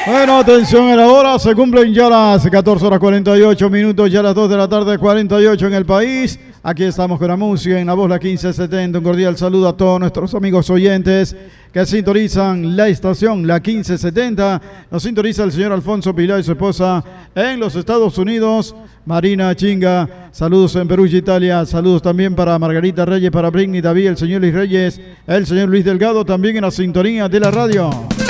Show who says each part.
Speaker 1: Bueno, atención a la hora, se cumplen ya las 14 horas 48 minutos, ya las 2 de la tarde 48 en el país. Aquí estamos con la música en la voz la 1570. Un cordial saludo a todos nuestros amigos oyentes que sintonizan la estación, la 1570. Nos sintoniza el señor Alfonso Pilar y su esposa en los Estados Unidos, Marina Chinga. Saludos en Perú y Italia. Saludos también para Margarita Reyes, para Britney David, el señor Luis Reyes, el señor Luis Delgado también en la sintonía de la radio.